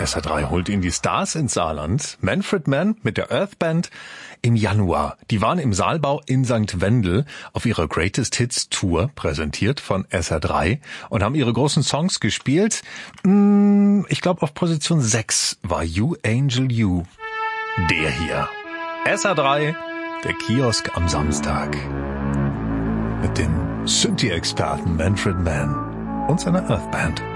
SR3 holt ihn die Stars ins Saarland. Manfred Mann mit der Earth Band im Januar. Die waren im Saalbau in St. Wendel auf ihrer Greatest Hits Tour, präsentiert von SR3, und haben ihre großen Songs gespielt. Ich glaube, auf Position 6 war You Angel You. Der hier. SR3, der Kiosk am Samstag. Mit dem Synthie-Experten Manfred Mann und seiner Earth Band.